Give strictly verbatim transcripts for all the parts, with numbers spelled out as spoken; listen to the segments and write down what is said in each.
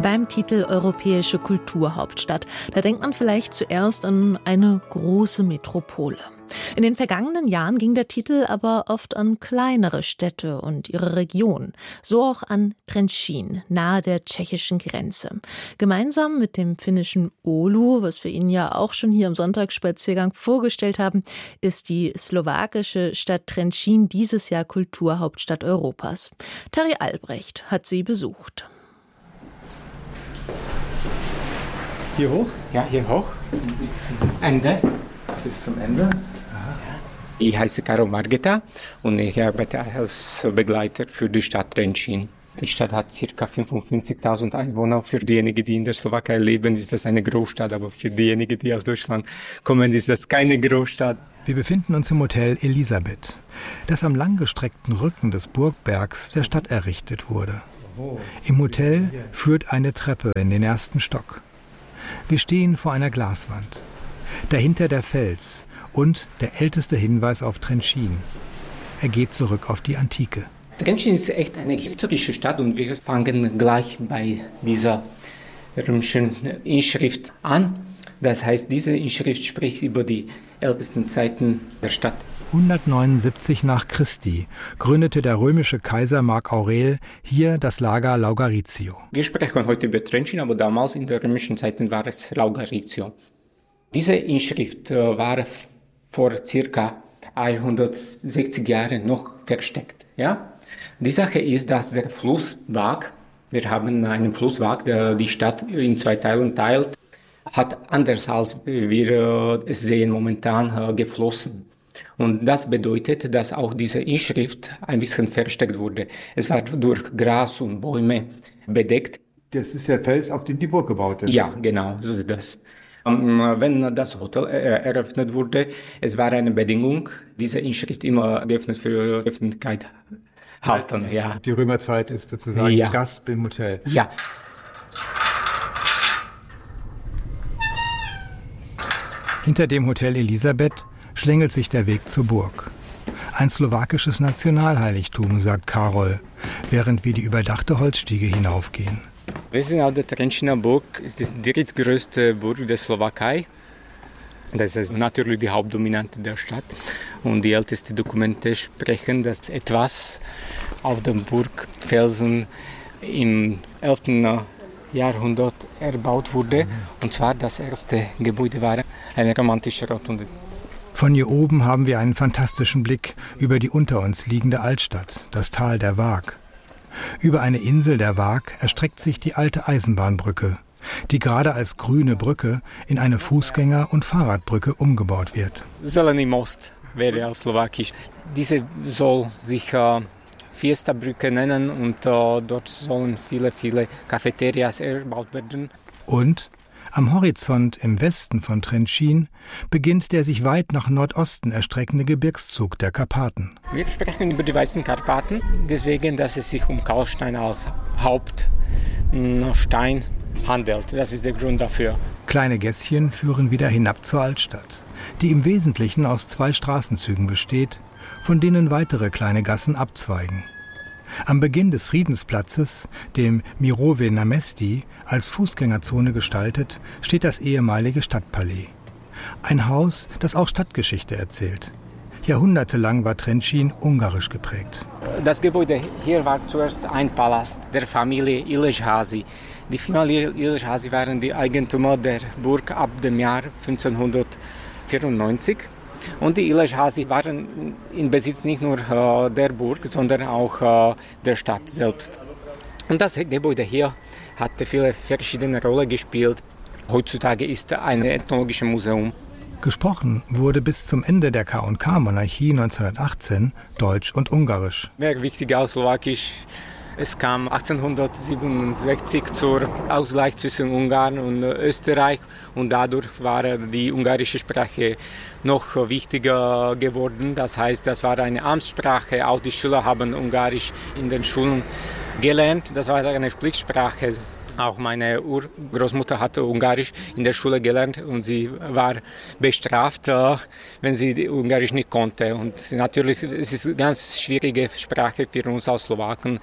Beim Titel Europäische Kulturhauptstadt, da denkt man vielleicht zuerst an eine große Metropole. In den vergangenen Jahren ging der Titel aber oft an kleinere Städte und ihre Region, so auch an Trenčín, nahe der tschechischen Grenze. Gemeinsam mit dem finnischen Oulu, was wir Ihnen ja auch schon hier im Sonntagsspaziergang vorgestellt haben, ist die slowakische Stadt Trenčín dieses Jahr Kulturhauptstadt Europas. Terry Albrecht hat sie besucht. Hier hoch? Ja, hier hoch. Bis zum Ende. Bis zum Ende? Ich heiße Karo Margeta und ich arbeite als Begleiter für die Stadt Trenčín. Die Stadt hat ca. fünfundfünfzigtausend Einwohner. Für diejenigen, die in der Slowakei leben, ist das eine Großstadt, aber für diejenigen, die aus Deutschland kommen, ist das keine Großstadt. Wir befinden uns im Hotel Elisabeth, das am langgestreckten Rücken des Burgbergs der Stadt errichtet wurde. Im Hotel führt eine Treppe in den ersten Stock. Wir stehen vor einer Glaswand. Dahinter der Fels und der älteste Hinweis auf Trenčín. Er geht zurück auf die Antike. Trenčín ist echt eine historische Stadt und wir fangen gleich bei dieser römischen Inschrift an. Das heißt, diese Inschrift spricht über die ältesten Zeiten der Stadt. hundertneunundsiebzig nach Christi gründete der römische Kaiser Mark Aurel hier das Lager Laugaritio. Wir sprechen heute über Trenčín, aber damals in der römischen Zeiten war es Laugaritio. Diese Inschrift war vor circa hundertsechzig Jahren noch versteckt. Ja? Die Sache ist, dass der Fluss Waag, wir haben einen Fluss Waag, der die Stadt in zwei Teilen teilt, hat anders als wir es sehen momentan geflossen. Und das bedeutet, dass auch diese Inschrift ein bisschen versteckt wurde. Es war durch Gras und Bäume bedeckt. Das ist der Fels, auf dem die Burg gebaut ist. Ja, genau, so ist das. Wenn das Hotel eröffnet wurde, es war eine Bedingung, diese Inschrift immer geöffnet für die Öffentlichkeit halten. Ja. Die Römerzeit ist sozusagen ja. Gast im Hotel. Ja. Hinter dem Hotel Elisabeth schlängelt sich der Weg zur Burg. Ein slowakisches Nationalheiligtum, sagt Karol, während wir die überdachte Holzstiege hinaufgehen. Wir sind auf der Trenčíner Burg, ist die drittgrößte Burg der Slowakei. Das ist natürlich die Hauptdominante der Stadt. Und die ältesten Dokumente sprechen, dass etwas auf dem Burgfelsen im elften Jahrhundert erbaut wurde. Und zwar das erste Gebäude war eine romantische Rotunde. Von hier oben haben wir einen fantastischen Blick über die unter uns liegende Altstadt, das Tal der Waag. Über eine Insel der Waag erstreckt sich die alte Eisenbahnbrücke, die gerade als grüne Brücke in eine Fußgänger- und Fahrradbrücke umgebaut wird. Zelený most wäre auf Slowakisch. Diese soll sich äh, Fiesta-Brücke nennen und äh, dort sollen viele, viele Cafeterias erbaut werden. Und am Horizont im Westen von Trenčín beginnt der sich weit nach Nordosten erstreckende Gebirgszug der Karpaten. Wir sprechen über die Weißen Karpaten, deswegen, dass es sich um Kalkstein als Hauptstein handelt. Das ist der Grund dafür. Kleine Gässchen führen wieder hinab zur Altstadt, die im Wesentlichen aus zwei Straßenzügen besteht, von denen weitere kleine Gassen abzweigen. Am Beginn des Friedensplatzes, dem Mirowe Náměstí, als Fußgängerzone gestaltet, steht das ehemalige Stadtpalais. Ein Haus, das auch Stadtgeschichte erzählt. Jahrhundertelang war Trenčín ungarisch geprägt. Das Gebäude hier war zuerst ein Palast der Familie Ilesházy. Die Familie Ilesházy waren die Eigentümer der Burg ab dem Jahr fünfzehnhundertvierundneunzig. Und die Ilesházy waren in Besitz nicht nur äh, der Burg, sondern auch äh, der Stadt selbst. Und das Gebäude hier hatte viele verschiedene Rollen gespielt. Heutzutage ist es ein ethnologisches Museum. Gesprochen wurde bis zum Ende der K und K-Monarchie neunzehnhundertachtzehn Deutsch und Ungarisch. Mehr wichtig als Slowakisch. Es kam achtzehnhundertsiebenundsechzig zur Ausgleich zwischen Ungarn und Österreich und dadurch war die ungarische Sprache noch wichtiger geworden. Das heißt, das war eine Amtssprache. Auch die Schüler haben Ungarisch in den Schulen gelernt. Das war eine Pflichtsprache. Auch meine Urgroßmutter hatte Ungarisch in der Schule gelernt und sie war bestraft, wenn sie Ungarisch nicht konnte. Und natürlich es ist eine ganz schwierige Sprache für uns als Slowaken.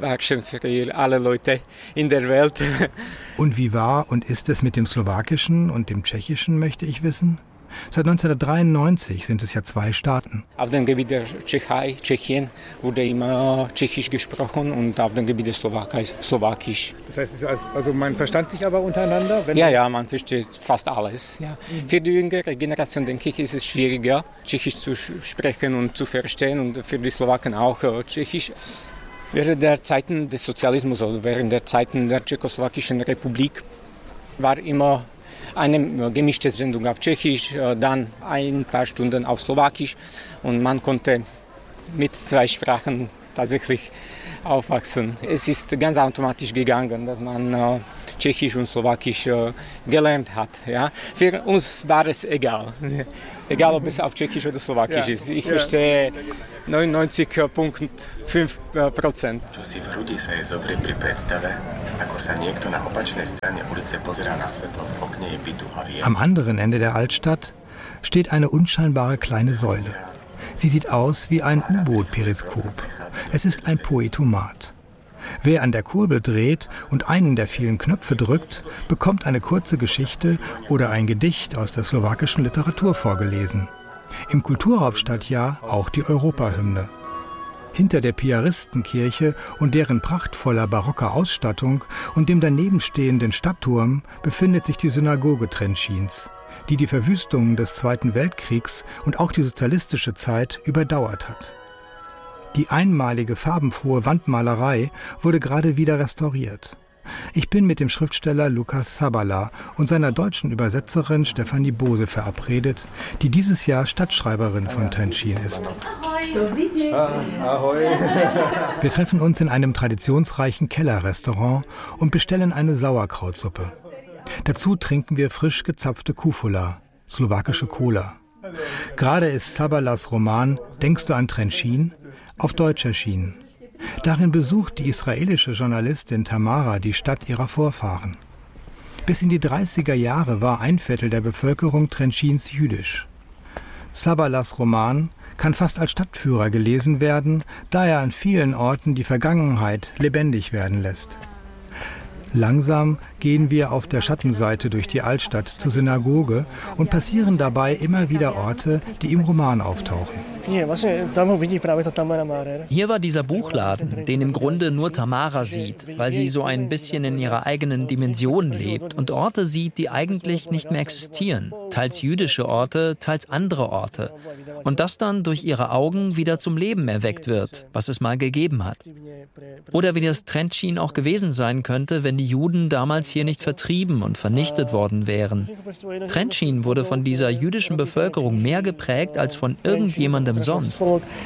wachsen für alle Leute in der Welt. Und wie war und ist es mit dem Slowakischen und dem Tschechischen, möchte ich wissen? Seit neunzehnhundertdreiundneunzig sind es ja zwei Staaten. Auf dem Gebiet der Tschechei, Tschechien, wurde immer Tschechisch gesprochen und auf dem Gebiet der Slowakei Slowakisch. Das heißt, also man verstand sich aber untereinander? Wenn ja, ja, man versteht fast alles. Ja. Mhm. Für die jüngere Generation, denke ich, ist es schwieriger, Tschechisch zu sprechen und zu verstehen und für die Slowaken auch Tschechisch. Während der Zeiten des Sozialismus oder während der Zeiten der Tschechoslowakischen Republik war immer eine gemischte Sendung auf Tschechisch, dann ein paar Stunden auf Slowakisch und man konnte mit zwei Sprachen tatsächlich aufwachsen. Es ist ganz automatisch gegangen, dass man äh, Tschechisch und Slowakisch äh, gelernt hat. Ja. Für uns war es egal, egal ob es auf Tschechisch oder Slowakisch ja. ist. Ich ja. verstehe neunundneunzig Komma fünf Prozent. Čo si v hrudi sa je zovrieť pri predstave, ako sa niekto na opačnej strane ulice pozerá na svetlo v okne jej bytu a vie. Am anderen Ende der Altstadt steht eine unscheinbare kleine Säule. Sie sieht aus wie ein U-Boot-Periskop. Es ist ein Poetomat. Wer an der Kurbel dreht und einen der vielen Knöpfe drückt, bekommt eine kurze Geschichte oder ein Gedicht aus der slowakischen Literatur vorgelesen. Im Kulturhauptstadtjahr auch die Europahymne. Hinter der Piaristenkirche und deren prachtvoller barocker Ausstattung und dem daneben stehenden Stadtturm befindet sich die Synagoge Trenčíns, die die Verwüstungen des Zweiten Weltkriegs und auch die sozialistische Zeit überdauert hat. Die einmalige farbenfrohe Wandmalerei wurde gerade wieder restauriert. Ich bin mit dem Schriftsteller Lukas Sabala und seiner deutschen Übersetzerin Stefanie Bose verabredet, die dieses Jahr Stadtschreiberin von Trenčín ist. Ahoi. Wir treffen uns in einem traditionsreichen Kellerrestaurant und bestellen eine Sauerkrautsuppe. Dazu trinken wir frisch gezapfte Kufula, slowakische Cola. Gerade ist Sabalas Roman »Denkst du an Trenčín?« auf Deutsch erschienen. Darin besucht die israelische Journalistin Tamara die Stadt ihrer Vorfahren. Bis in die dreißiger Jahre war ein Viertel der Bevölkerung Trenčíns jüdisch. Sabalas Roman kann fast als Stadtführer gelesen werden, da er an vielen Orten die Vergangenheit lebendig werden lässt. Langsam gehen wir auf der Schattenseite durch die Altstadt zur Synagoge und passieren dabei immer wieder Orte, die im Roman auftauchen. Hier war dieser Buchladen, den im Grunde nur Tamara sieht, weil sie so ein bisschen in ihrer eigenen Dimension lebt und Orte sieht, die eigentlich nicht mehr existieren. Teils jüdische Orte, teils andere Orte. Und das dann durch ihre Augen wieder zum Leben erweckt wird, was es mal gegeben hat. Oder wie das Trenčín auch gewesen sein könnte, wenn die Juden damals hier nicht vertrieben und vernichtet worden wären. Trenčín wurde von dieser jüdischen Bevölkerung mehr geprägt als von irgendjemandem sonst.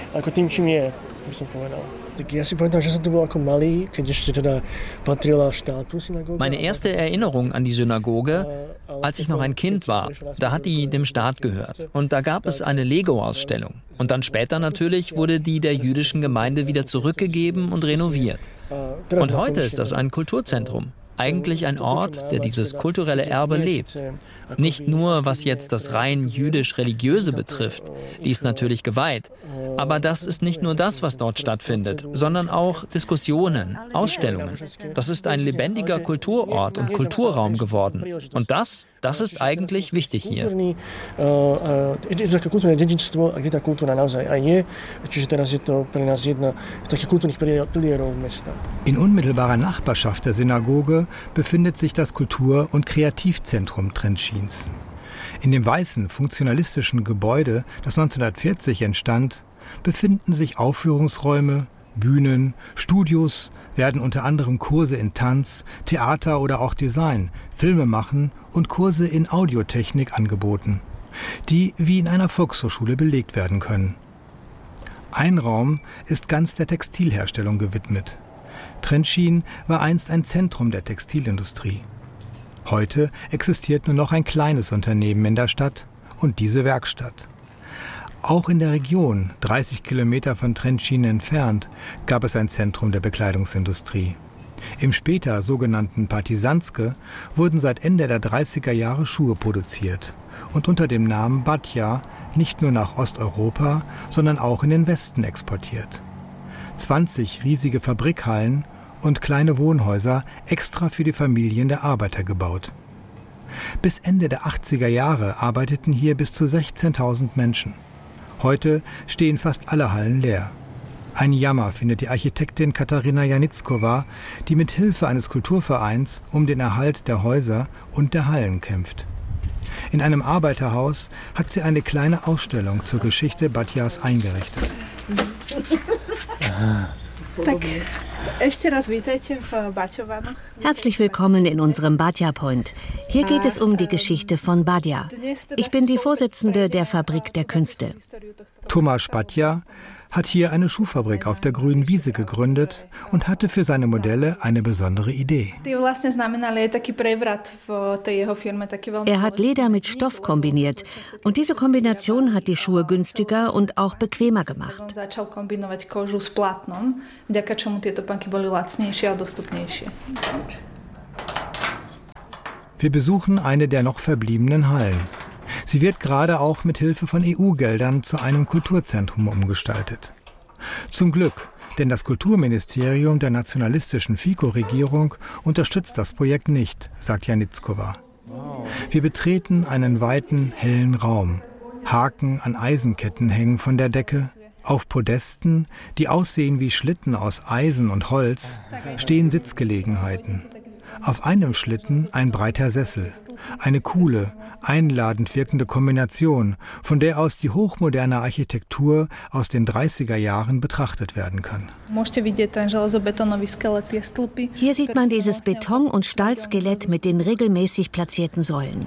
Meine erste Erinnerung an die Synagoge, als ich noch ein Kind war, da hat die dem Staat gehört. Und da gab es eine Lego-Ausstellung. Und dann später natürlich wurde die der jüdischen Gemeinde wieder zurückgegeben und renoviert. Und heute ist das ein Kulturzentrum. Eigentlich ein Ort, der dieses kulturelle Erbe lebt. Nicht nur, was jetzt das rein jüdisch-religiöse betrifft, die ist natürlich geweiht. Aber das ist nicht nur das, was dort stattfindet, sondern auch Diskussionen, Ausstellungen. Das ist ein lebendiger Kulturort und Kulturraum geworden. Und das, das ist eigentlich wichtig hier. In unmittelbarer Nachbarschaft der Synagoge befindet sich das Kultur- und Kreativzentrum Trenčíns. In dem weißen, funktionalistischen Gebäude, das neunzehnhundertvierzig entstand, befinden sich Aufführungsräume, Bühnen, Studios, werden unter anderem Kurse in Tanz, Theater oder auch Design, Filme machen und Kurse in Audiotechnik angeboten, die wie in einer Volkshochschule belegt werden können. Ein Raum ist ganz der Textilherstellung gewidmet. Trenčín war einst ein Zentrum der Textilindustrie. Heute existiert nur noch ein kleines Unternehmen in der Stadt und diese Werkstatt. Auch in der Region, dreißig Kilometer von Trenčín entfernt, gab es ein Zentrum der Bekleidungsindustrie. Im später sogenannten Partizanske wurden seit Ende der dreißiger Jahre Schuhe produziert und unter dem Namen Batja nicht nur nach Osteuropa, sondern auch in den Westen exportiert. zwanzig riesige Fabrikhallen und kleine Wohnhäuser extra für die Familien der Arbeiter gebaut. Bis Ende der achtziger Jahre arbeiteten hier bis zu sechzehntausend Menschen. Heute stehen fast alle Hallen leer. Ein Jammer findet die Architektin Katarina Janickowa, die mit Hilfe eines Kulturvereins um den Erhalt der Häuser und der Hallen kämpft. In einem Arbeiterhaus hat sie eine kleine Ausstellung zur Geschichte Batjas eingerichtet. Herzlich willkommen in unserem Batja Point. Hier geht es um die Geschichte von Batja. Ich bin die Vorsitzende der Fabrik der Künste. Tomáš Batja hat hier eine Schuhfabrik auf der grünen Wiese gegründet und hatte für seine Modelle eine besondere Idee. Er hat Leder mit Stoff kombiniert und diese Kombination hat die Schuhe günstiger und auch bequemer gemacht. Wir besuchen eine der noch verbliebenen Hallen. Sie wird gerade auch mit Hilfe von E U-Geldern zu einem Kulturzentrum umgestaltet. Zum Glück, denn das Kulturministerium der nationalistischen Fico-Regierung unterstützt das Projekt nicht, sagt Janickowa. Wir betreten einen weiten, hellen Raum. Haken an Eisenketten hängen von der Decke. Auf Podesten, die aussehen wie Schlitten aus Eisen und Holz, stehen Sitzgelegenheiten. Auf einem Schlitten ein breiter Sessel. Eine coole, einladend wirkende Kombination, von der aus die hochmoderne Architektur aus den dreißiger Jahren betrachtet werden kann. Hier sieht man dieses Beton- und Stahlskelett mit den regelmäßig platzierten Säulen.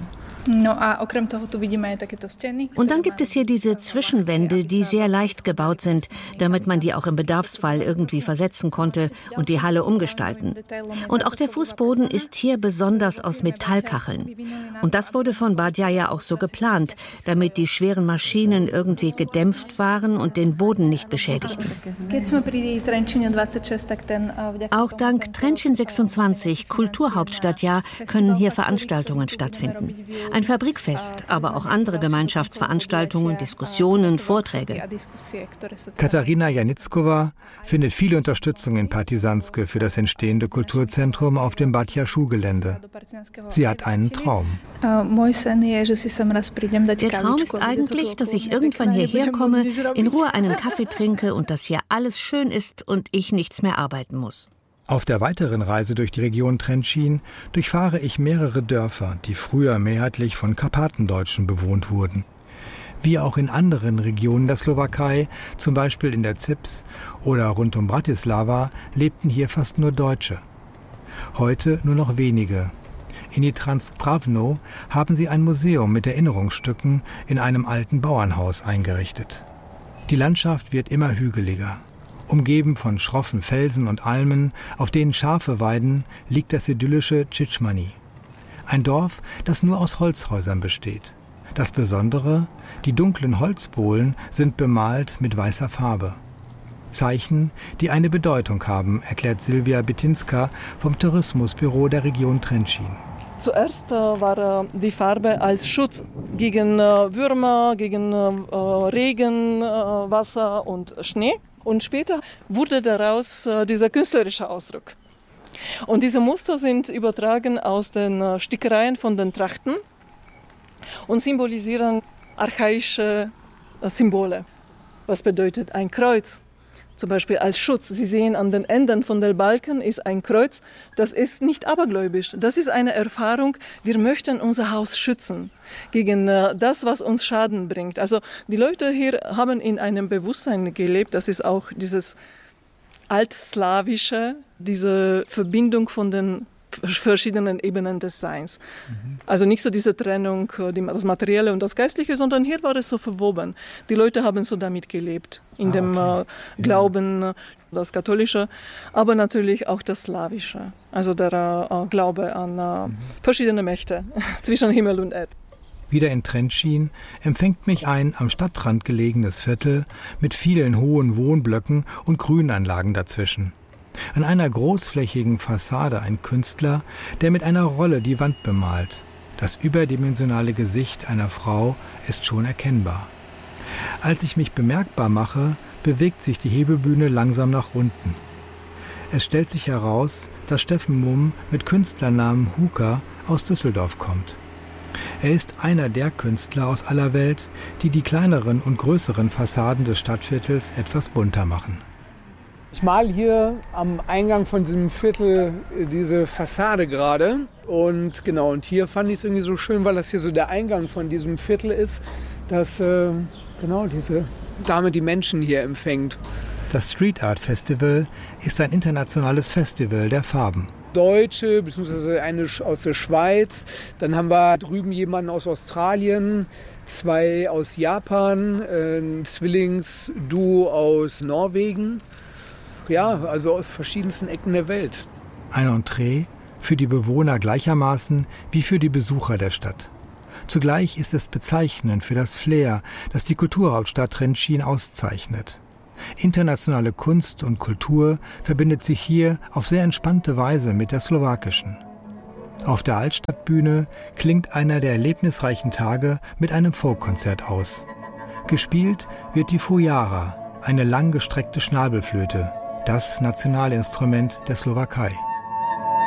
Und dann gibt es hier diese Zwischenwände, die sehr leicht gebaut sind, damit man die auch im Bedarfsfall irgendwie versetzen konnte und die Halle umgestalten. Und auch der Fußboden ist hier besonders aus Metallkacheln. Und das wurde von Batja ja auch so geplant, damit die schweren Maschinen irgendwie gedämpft waren und den Boden nicht beschädigten. Auch dank Trenčín sechsundzwanzig, Kulturhauptstadtjahr, können hier Veranstaltungen stattfinden. Ein Fabrikfest, aber auch andere Gemeinschaftsveranstaltungen, Diskussionen, Vorträge. Katarina Janickowa findet viele Unterstützung in Partizanske für das entstehende Kulturzentrum auf dem Batja-Schuhgelände. Sie hat einen Traum. Der Traum ist eigentlich, dass ich irgendwann hierher komme, in Ruhe einen Kaffee trinke und dass hier alles schön ist und ich nichts mehr arbeiten muss. Auf der weiteren Reise durch die Region Trenčín durchfahre ich mehrere Dörfer, die früher mehrheitlich von Karpatendeutschen bewohnt wurden. Wie auch in anderen Regionen der Slowakei, zum Beispiel in der Zips oder rund um Bratislava, lebten hier fast nur Deutsche. Heute nur noch wenige. In Nitransk Pravno haben sie ein Museum mit Erinnerungsstücken in einem alten Bauernhaus eingerichtet. Die Landschaft wird immer hügeliger. Umgeben von schroffen Felsen und Almen, auf denen Schafe weiden, liegt das idyllische Tzitzmani. Ein Dorf, das nur aus Holzhäusern besteht. Das Besondere, die dunklen Holzbohlen sind bemalt mit weißer Farbe. Zeichen, die eine Bedeutung haben, erklärt Silvia Bitinska vom Tourismusbüro der Region Trenčín. Zuerst äh, war äh, die Farbe als Schutz gegen äh, Würmer, gegen äh, Regen, äh, Wasser und Schnee. Und später wurde daraus äh, dieser künstlerische Ausdruck. Und diese Muster sind übertragen aus den äh, Stickereien von den Trachten und symbolisieren archaische äh, Symbole. Was bedeutet ein Kreuz? Zum Beispiel als Schutz. Sie sehen, an den Enden von den Balken ist ein Kreuz. Das ist nicht abergläubisch. Das ist eine Erfahrung, wir möchten unser Haus schützen gegen äh, das, was uns Schaden bringt. Also die Leute hier haben in einem Bewusstsein gelebt, das ist auch dieses altslawische, diese Verbindung von den verschiedenen Ebenen des Seins. Mhm. Also nicht so diese Trennung, das Materielle und das Geistliche, sondern hier war es so verwoben. Die Leute haben so damit gelebt, in ah, dem okay. äh, Glauben, ja. Das Katholische, aber natürlich auch das Slawische, also der äh, Glaube an äh, mhm. verschiedene Mächte zwischen Himmel und Erde. Wieder in Trenčín empfängt mich ein am Stadtrand gelegenes Viertel mit vielen hohen Wohnblöcken und Grünanlagen dazwischen. An einer großflächigen Fassade ein Künstler, der mit einer Rolle die Wand bemalt. Das überdimensionale Gesicht einer Frau ist schon erkennbar. Als ich mich bemerkbar mache, bewegt sich die Hebebühne langsam nach unten. Es stellt sich heraus, dass Steffen Mumm mit Künstlernamen Huka aus Düsseldorf kommt. Er ist einer der Künstler aus aller Welt, die die kleineren und größeren Fassaden des Stadtviertels etwas bunter machen. Ich male hier am Eingang von diesem Viertel diese Fassade gerade. Und genau, und hier fand ich es irgendwie so schön, weil das hier so der Eingang von diesem Viertel ist, dass äh, genau diese Dame die Menschen hier empfängt. Das Street Art Festival ist ein internationales Festival der Farben. Deutsche, beziehungsweise eine aus der Schweiz. Dann haben wir drüben jemanden aus Australien, zwei aus Japan, ein Zwillingsduo aus Norwegen. Ja, also aus verschiedensten Ecken der Welt. Ein Entree für die Bewohner gleichermaßen wie für die Besucher der Stadt. Zugleich ist es bezeichnend für das Flair, das die Kulturhauptstadt Trenčín auszeichnet. Internationale Kunst und Kultur verbindet sich hier auf sehr entspannte Weise mit der slowakischen. Auf der Altstadtbühne klingt einer der erlebnisreichen Tage mit einem Folkkonzert aus. Gespielt wird die Fujara, eine langgestreckte Schnabelflöte, das Nationalinstrument der Slowakei.